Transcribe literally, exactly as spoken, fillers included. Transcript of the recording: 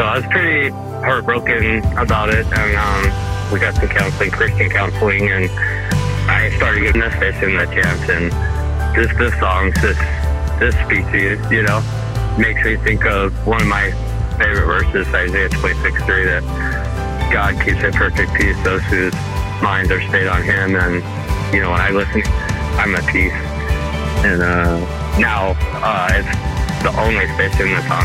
So I was pretty heartbroken about it, and um, we got some counseling, Christian counseling, and I started giving this station a chance, and just this song, this, this speaks to you, you know, makes me think of one of my favorite verses, Isaiah twenty-six three, that God keeps in perfect peace those whose minds are stayed on Him, and, you know, when I listen, I'm at peace. And uh, now uh, it's the only station that's on